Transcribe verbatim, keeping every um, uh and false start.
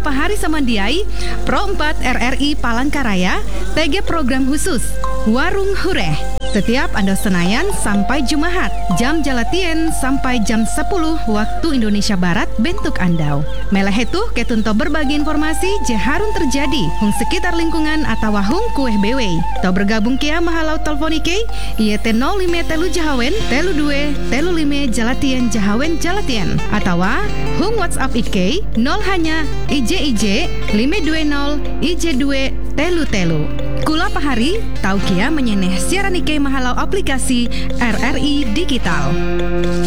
Pahari Samandiai, Pro empat R R I Palangkaraya, T G Program Khusus, Warung Hureh. Setiap Ando Senayan sampai Jumahat, jam jalatien sampai jam sepuluh waktu Indonesia Barat bentuk Andau. Melehetuh ketunto berbagi informasi jeharun terjadi hung sekitar lingkungan atau hung kueh bewe. Tau bergabung kia mahalau teleponike ieu teh nol lima telu Jahawen telu dua telu lima jalatien Jahawen jalatien atau hung WhatsApp Ike nol hanya I J I J lima dua nol I J dua telu telu. Kula Pahari tau kia menyeneh siaran Ike mahalau aplikasi R R I Digital.